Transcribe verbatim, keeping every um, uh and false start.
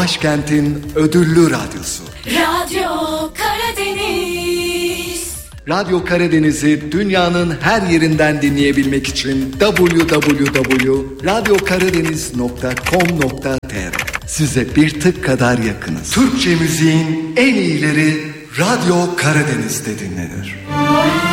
başkentin ödüllü radyosu. Radyo Karadeniz. Radyo Karadeniz'i dünyanın her yerinden dinleyebilmek için double-u double-u double-u nokta radyo karadeniz nokta com nokta tr. Size bir tık kadar yakınız. Türkçe müziğin en iyileri Radyo Karadeniz'de dinlenir.